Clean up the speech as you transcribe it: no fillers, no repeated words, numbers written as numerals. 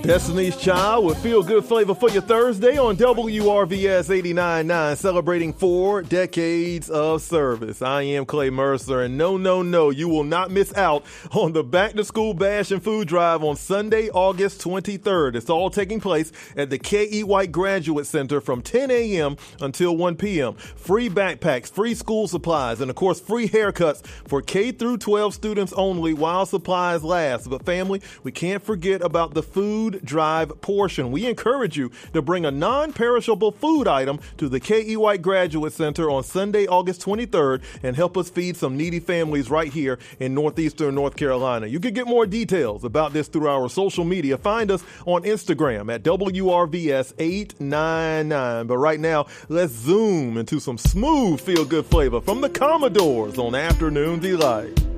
Destiny's Child with Feel Good Flavor for your Thursday on WRVS 89.9, celebrating 4 decades of service. I am Clay Mercer, and no, you will not miss out on the Back to School Bash and Food Drive on Sunday, August 23rd. It's all taking place at the K.E. White Graduate Center from 10 a.m. until 1 p.m. Free backpacks, free school supplies, and of course, free haircuts for K through 12 students only while supplies last. But family, we can't forget about the food drive portion. We encourage you to bring a non-perishable food item to the K.E. White Graduate Center on Sunday, August 23rd, and help us feed some needy families right here in northeastern North Carolina. You can get more details about this through our social media. Find us on Instagram at WRVS899. But right now, let's zoom into some smooth feel-good flavor from the Commodores on Afternoon Delight.